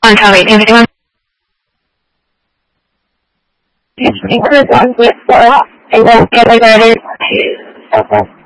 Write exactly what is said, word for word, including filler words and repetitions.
on Charlie, can anyone? It's on with four, and then get like that is. Okay.